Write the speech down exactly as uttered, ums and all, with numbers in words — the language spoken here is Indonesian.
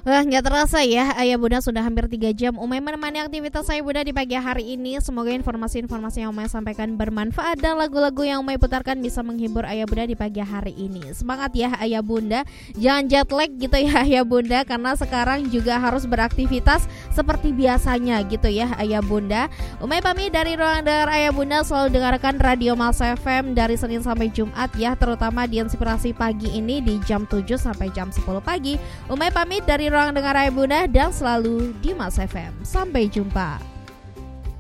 Wah, nggak terasa ya, Ayah Bunda sudah hampir tiga jam Umay menemani aktivitas Ayah Bunda di pagi hari ini. Semoga informasi-informasi yang Umay sampaikan bermanfaat dan lagu-lagu yang Umay putarkan bisa menghibur Ayah Bunda di pagi hari ini. Semangat ya Ayah Bunda, jangan jet lag gitu ya Ayah Bunda, karena sekarang juga harus beraktivitas seperti biasanya gitu ya Ayah Bunda. Umay pamit dari ruang dengar Ayah Bunda, selalu dengarkan Radio Mas F M dari Senin sampai Jumat ya, terutama di Inspirasi Pagi ini di jam tujuh sampai jam sepuluh pagi. Umay pamit dari ruang dengar Ayah Bunda dan selalu di Mas F M. Sampai jumpa.